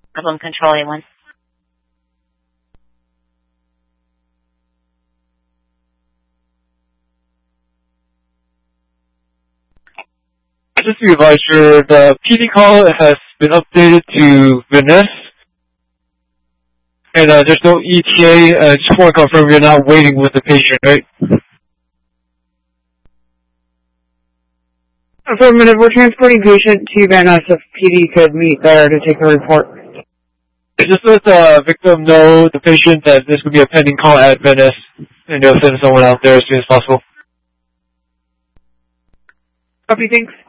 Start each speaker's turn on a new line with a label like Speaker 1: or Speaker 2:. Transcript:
Speaker 1: Problem Control A1.
Speaker 2: Just to advise you, the PD call has been updated to Vanessa, and there's no ETA. Just want to confirm you're not waiting with the patient, right?
Speaker 3: Affirmative. We're transporting patient to Van Nuys if PD could meet there to take a report.
Speaker 2: Just let the victim know, the patient, that this would be a pending call at Van Nuys, and they'll send someone out there as soon as possible.
Speaker 3: Copy, thanks.